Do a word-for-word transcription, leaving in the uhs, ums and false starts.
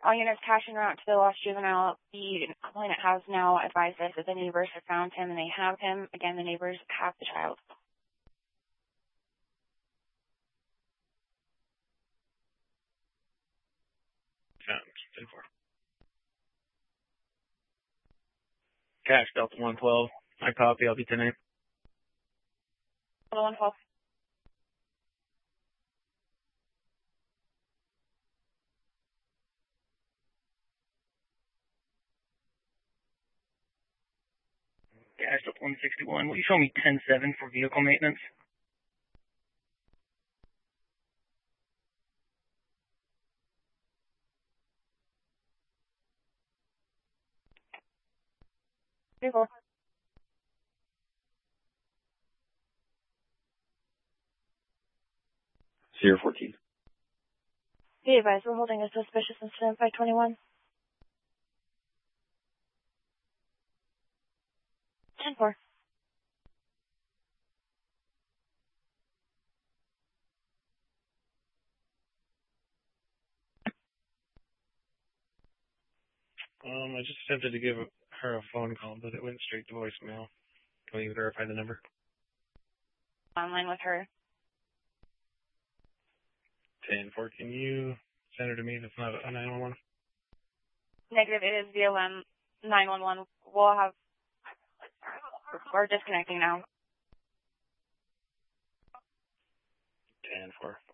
All units cashing route to the lost juvenile. The complainant has now advised us that the neighbors have found him and they have him. Again, the neighbors have the child. ten four. Cash Delta one twelve. I copy. I'll be ten eight. Delta one twelve. Cash Delta one sixty-one. Will you show me ten seven for vehicle maintenance? three four. Sierra fourteen. Be advised, we're holding a suspicious incident by twenty-one. ten four. Um, I just attempted to give her a phone call, but it went straight to voicemail. Can you verify the number? Online with her. ten four. Can you send her to me? That's not a nine one one. Negative, it is V O M nine one one. We'll have, we're disconnecting now. ten four.